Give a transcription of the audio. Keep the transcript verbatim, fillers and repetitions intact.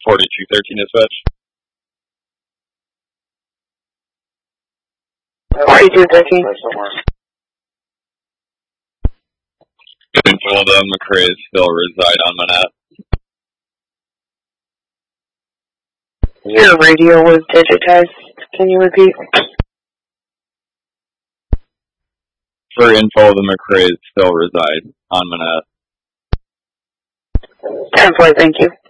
forty-two thirteen dispatch. forty-two thirteen. Info that McRae still reside on Manette. Your radio was digitized. Can you repeat? For info, the McRae still reside on Manette. ten four, thank you.